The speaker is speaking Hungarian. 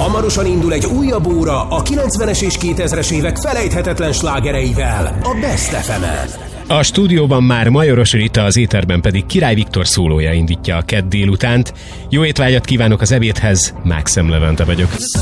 Hamarosan indul egy újabb óra a 90-es és 2000-es évek felejthetetlen slágereivel, a Best FM-en. A stúdióban már Majoros Rita, az éterben pedig Király Viktor szólója indítja a kedd délutánt. Jó étvágyat kívánok az ebédhez, Mákszem Levente vagyok.